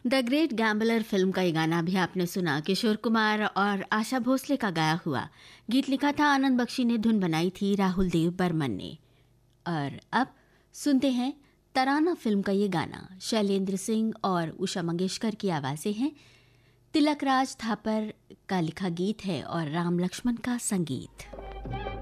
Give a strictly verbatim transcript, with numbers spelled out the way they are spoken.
The great gambler film का ये गाना भी आपने सुना। किशोर कुमार और आशा भोसले का गाया हुआ गीत लिखा था आनंद बख्शी ने, धुन बनाई थी राहुल देव बर्मन ने। और अब सुनते हैं तराना फिल्म का ये गाना। शैलेंद्र सिंह और उषा मंगेशकर की आवाज़ें हैं। तिलक राज थापर का लिखा गीत है और राम लक्ष्मण का संगीत।